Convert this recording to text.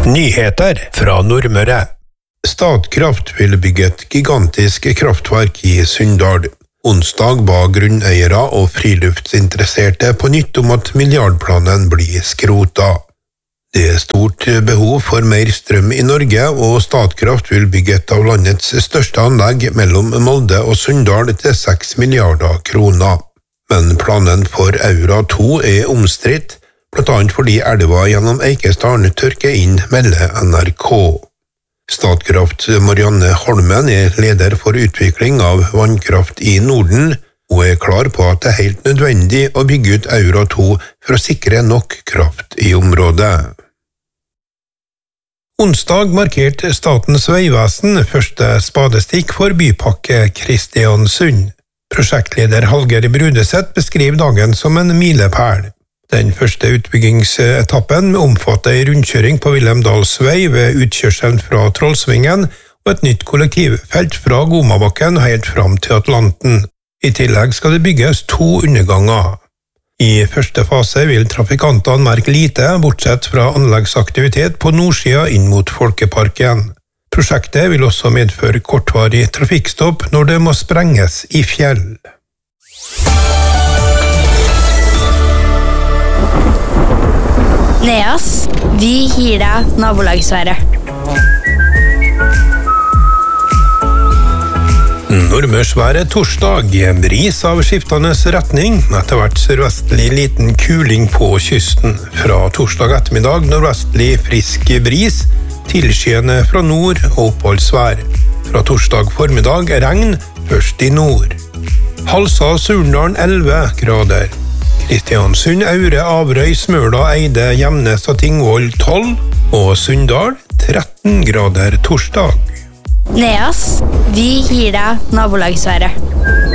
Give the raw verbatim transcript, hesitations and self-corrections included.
Nyheter fra Nordmøre. Statkraft vil bygge et gigantisk kraftverk i Sunndal. Onsdag ba grunneiere og friluftsinteresserte på nytt om at milliardplanen blir skrota. Det er stort behov for mer strøm i Norge, og Statkraft vil bygge et av landets største anlegg mellom Molde og Sunndal til seks milliarder kroner. Men planen for Aura to er omstridt, blant annet fordi elva gjennom Eikesdalen tørker inn, melder N R K. Statkraft Marianne Holmen er leder for utvikling av vannkraft i Norden, og er klar på at det er helt nødvendig å bygge ut Aura to for å sikre nok kraft i området. Onsdag markerte Statens vegvesen første spadestikk for bypakke Kristiansund. Prosjektleder Hallgeir Brudeseth beskriver dagen som en milepæl. Den første utbyggingsetappen omfatter en rundkjøring på Vilhelmdalsvei ved utkjørselen fra Trollsvingen og et nytt kollektivfelt fra Gomabakken helt fram til Atlanten. I tillegg skal det bygges to underganger. I første fase vil trafikantene merke lite, bortsett fra anleggsaktivitet på nordsida inn mot Folkeparken. Prosjektet vil også medføre kortvarig trafikkstopp når det må sprenges i fjell. Neas, vi gir deg nabolagsværet. Nordmørsværet torsdag, bris av skiftende retning, etter hvert sørvestlig liten kuling på kysten. Fra torsdag ettermiddag nordvestlig frisk bris, tilskyende fra nord og oppholdsvær. Fra torsdag formiddag regn, først i nord. Halsa og Surndalen elleve grader. Kristiansund, Aure, Averøy, Smøla, Eide, Gjemnes og Tingvoll tolv, og Sunndal tretten grader torsdag. Neas, vi gir deg nabolagsværet.